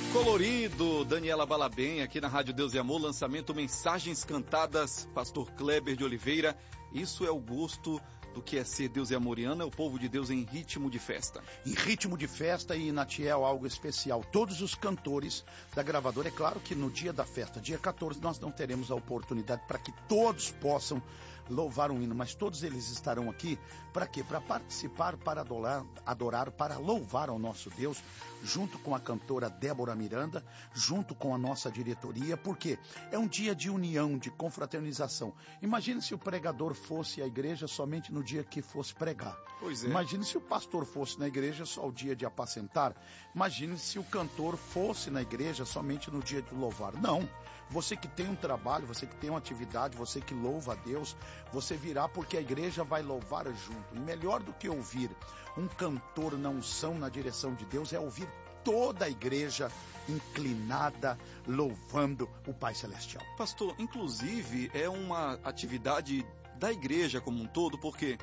Colorido, Daniela Balabem, aqui na Rádio Deus e Amor, lançamento Mensagens Cantadas, Pastor Kleber de Oliveira. Isso é o gosto do que é ser Deus e Amoriano, é o povo de Deus em ritmo de festa. Em ritmo de festa e, Natiel, algo especial. Todos os cantores da gravadora, é claro que no dia da festa, dia 14, nós não teremos a oportunidade para que todos possam louvar um hino, mas todos eles estarão aqui para quê? Para participar, para adorar, para louvar ao nosso Deus, junto com a cantora Débora Miranda, junto com a nossa diretoria, porque é um dia de união, de confraternização. Imagine se o pregador fosse à igreja somente no dia que fosse pregar. Pois é. Imagine se o pastor fosse na igreja só o dia de apacentar. Imagine se o cantor fosse na igreja somente no dia de louvar. Não. Você que tem um trabalho, você que tem uma atividade, você que louva a Deus, você virá porque a igreja vai louvar junto. E melhor do que ouvir um cantor na unção, na direção de Deus, é ouvir toda a igreja inclinada, louvando o Pai Celestial. Pastor, inclusive é uma atividade da igreja como um todo, porque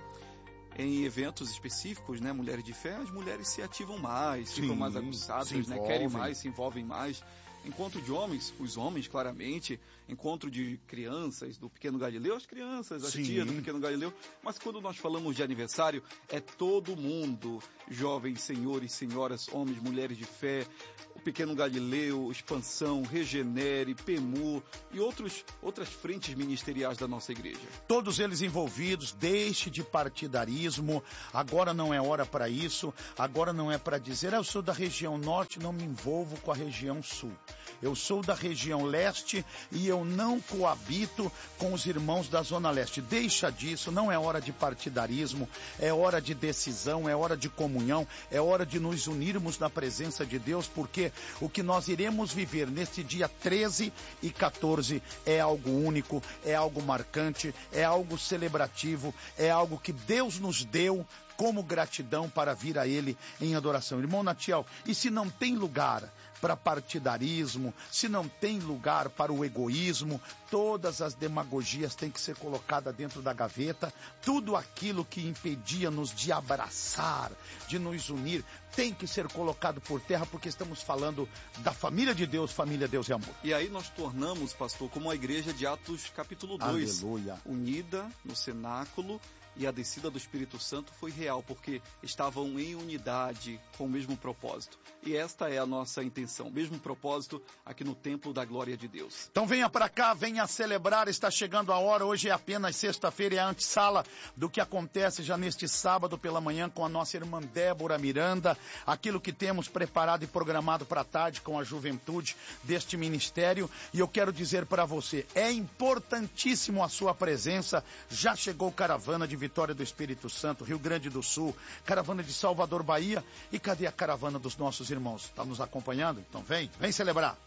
em eventos específicos, né, mulheres de fé, as mulheres se ativam mais, ficam mais aguçadas, né, querem mais, se envolvem mais. Encontro de homens, os homens claramente, encontro de crianças do Pequeno Galileu, as crianças, as tias do Pequeno Galileu, mas quando nós falamos de aniversário, é todo mundo, jovens, senhores, senhoras, homens, mulheres de fé, o Pequeno Galileu, Expansão, Regenere, PEMU e outras frentes ministeriais da nossa igreja. Todos eles envolvidos, deixe de partidarismo, agora não é hora para isso, agora não é para dizer, eu sou da região norte, não me envolvo com a região sul. Eu sou da região leste e eu não coabito com os irmãos da Zona Leste. Deixa disso, não é hora de partidarismo, é hora de decisão, é hora de comunhão, é hora de nos unirmos na presença de Deus, porque o que nós iremos viver neste dia 13 e 14 é algo único, é algo marcante, é algo celebrativo, é algo que Deus nos deu como gratidão para vir a Ele em adoração. Irmão Natiel, e se não tem lugar para partidarismo, se não tem lugar para o egoísmo, todas as demagogias têm que ser colocadas dentro da gaveta, tudo aquilo que impedia-nos de abraçar, de nos unir, tem que ser colocado por terra, porque estamos falando da família de Deus, família Deus e amor. E aí nós tornamos, pastor, como a igreja de Atos capítulo 2, Aleluia. Unida no cenáculo, e a descida do Espírito Santo foi real, porque estavam em unidade com o mesmo propósito. E esta é a nossa intenção, mesmo propósito aqui no Templo da Glória de Deus. Então venha para cá, venha celebrar, está chegando a hora, hoje é apenas sexta-feira, é a antessala do que acontece já neste sábado pela manhã com a nossa irmã Débora Miranda, aquilo que temos preparado e programado para a tarde com a juventude deste ministério, e eu quero dizer para você, é importantíssimo a sua presença, já chegou caravana de Vitória do Espírito Santo, Rio Grande do Sul, caravana de Salvador, Bahia, e cadê a caravana dos nossos irmãos? Está nos acompanhando? Então vem celebrar.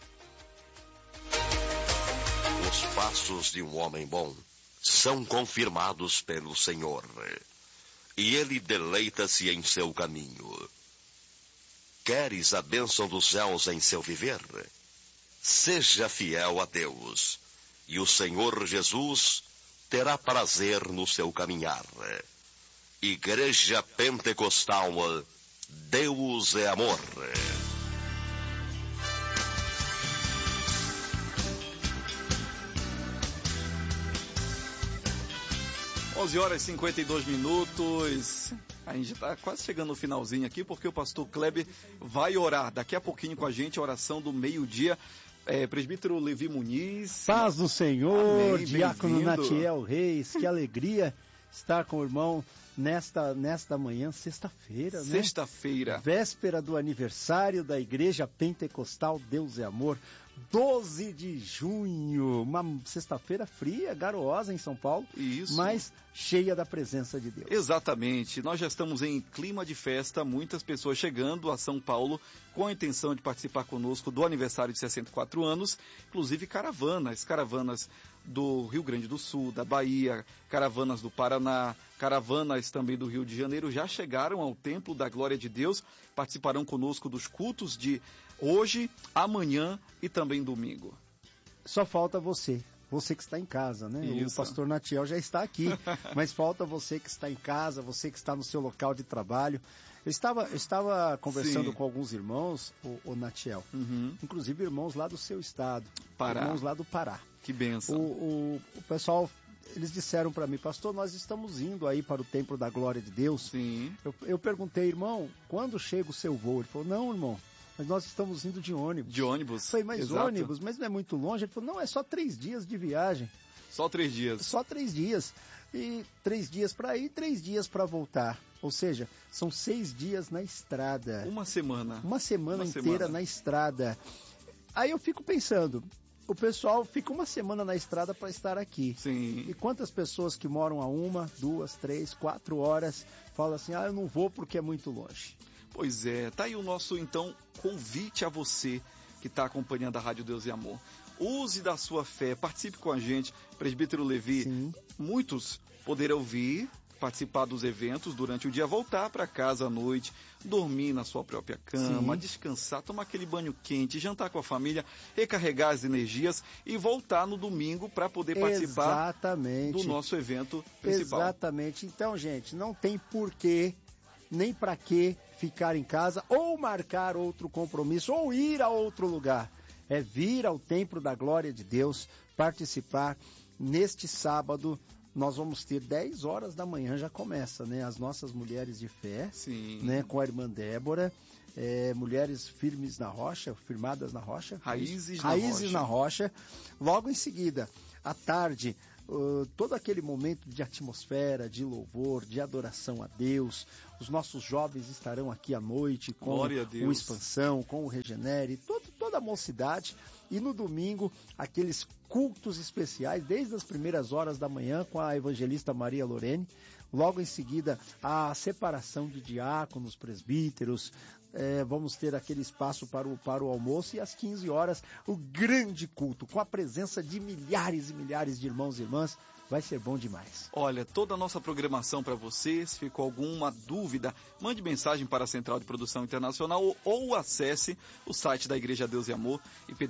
Os passos de um homem bom são confirmados pelo Senhor, e ele deleita-se em seu caminho. Queres a bênção dos céus em seu viver? Seja fiel a Deus, e o Senhor Jesus terá prazer no seu caminhar. Igreja Pentecostal, Deus é amor. 11h52. A gente está quase chegando no finalzinho aqui, porque o pastor Kleber vai orar daqui a pouquinho com a gente, a oração do meio-dia. Presbítero Levi Muniz. Paz do Senhor. Amém, Diácono bem-vindo. Natiel Reis, que alegria estar com o irmão nesta manhã, sexta-feira, né? Sexta-feira. Véspera do aniversário da Igreja Pentecostal Deus é Amor, 12 de junho, uma sexta-feira fria, garosa em São Paulo, Isso. mas cheia da presença de Deus. Exatamente, nós já estamos em clima de festa, muitas pessoas chegando a São Paulo com a intenção de participar conosco do aniversário de 64 anos, inclusive caravanas do Rio Grande do Sul, da Bahia, caravanas do Paraná, caravanas também do Rio de Janeiro, já chegaram ao Templo da Glória de Deus, participarão conosco dos cultos de hoje, amanhã e também domingo. Só falta você que está em casa, né? Isso. O pastor Natiel já está aqui, mas falta você que está em casa, você que está no seu local de trabalho. Eu estava conversando Sim. com alguns irmãos, o Natiel, inclusive irmãos lá do seu estado, Pará. irmãos lá do Pará. Que bênção. O pessoal, eles disseram para mim, pastor, nós estamos indo aí para o Templo da Glória de Deus. Sim. Eu perguntei, irmão, quando chega o seu voo? Ele falou, não, irmão, mas nós estamos indo de ônibus. De ônibus? Eu falei, mas Exato. ônibus, mas não é muito longe? Ele falou, não, é só 3 dias de viagem. Só 3 dias. Só 3 dias. E 3 dias para ir, 3 dias para voltar. Ou seja, são 6 dias na estrada. Uma semana. Uma semana inteira na estrada. Aí eu fico pensando, o pessoal fica uma semana na estrada para estar aqui. Sim. E quantas pessoas que moram a 1, 2, 3, 4 horas falam assim, eu não vou porque é muito longe. Pois é, tá aí o nosso, então, convite a você que está acompanhando a Rádio Deus e Amor. Use da sua fé, participe com a gente, Presbítero Levi. Sim. Muitos poderão vir, participar dos eventos durante o dia, voltar para casa à noite, dormir na sua própria cama, Sim. descansar, tomar aquele banho quente, jantar com a família, recarregar as energias e voltar no domingo para poder participar do nosso evento principal. Exatamente. Então, gente, não tem porquê, nem para que ficar em casa ou marcar outro compromisso ou ir a outro lugar. É vir ao Templo da Glória de Deus, participar. Neste sábado, nós vamos ter 10 horas da manhã, já começa, né? As nossas mulheres de fé, Sim. né? Com a irmã Débora, mulheres firmes na rocha, firmadas na rocha. Raízes na rocha. Logo em seguida, à tarde, todo aquele momento de atmosfera, de louvor, de adoração a Deus. Os nossos jovens estarão aqui à noite com o Expansão, com o Regenere, toda a mocidade. E no domingo, aqueles cultos especiais, desde as primeiras horas da manhã, com a evangelista Maria Lorene. Logo em seguida, a separação de diáconos, presbíteros. Vamos ter aquele espaço para o almoço e às 15 horas o grande culto, com a presença de milhares e milhares de irmãos e irmãs. Vai ser bom demais. Olha, toda a nossa programação para você. Se ficou alguma dúvida, mande mensagem para a Central de Produção Internacional ou acesse o site da Igreja Deus e Amor,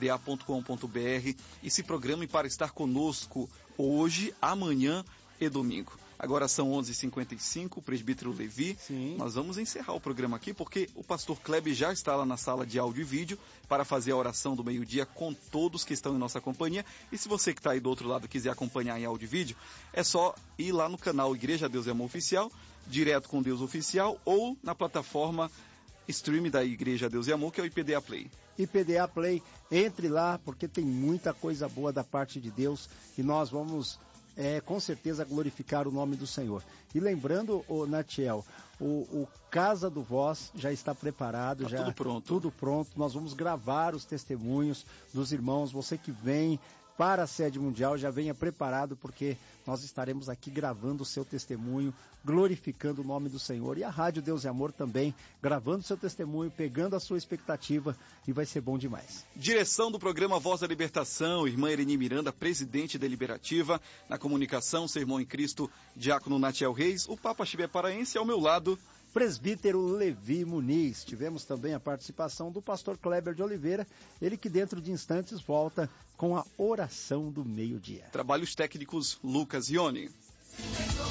ipda.com.br, e se programe para estar conosco hoje, amanhã e domingo. Agora são 11h55, Presbítero Levi. Sim. Nós vamos encerrar o programa aqui porque o pastor Kleber já está lá na sala de áudio e vídeo para fazer a oração do meio-dia com todos que estão em nossa companhia. E se você que está aí do outro lado quiser acompanhar em áudio e vídeo, é só ir lá no canal Igreja Deus e Amor Oficial, direto com Deus Oficial, ou na plataforma stream da Igreja Deus e Amor, que é o IPDA Play. IPDA Play, entre lá porque tem muita coisa boa da parte de Deus e nós vamos... com certeza glorificar o nome do Senhor. E lembrando, Natiel, o Casa do Voz já está preparado, já tudo pronto. Tudo pronto. Nós vamos gravar os testemunhos dos irmãos. Você que vem para a sede mundial, já venha preparado, porque nós estaremos aqui gravando o seu testemunho, glorificando o nome do Senhor. E a Rádio Deus e Amor também, gravando o seu testemunho, pegando a sua expectativa, e vai ser bom demais. Direção do programa Voz da Libertação, irmã Ereni Miranda, presidente deliberativa. Na comunicação, seu irmão em Cristo, diácono Natiel Reis. O Papa Chivé Paraense ao meu lado, Presbítero Levi Muniz. Tivemos também a participação do pastor Kleber de Oliveira, ele que dentro de instantes volta com a oração do meio-dia. Trabalhos técnicos Lucas Ione.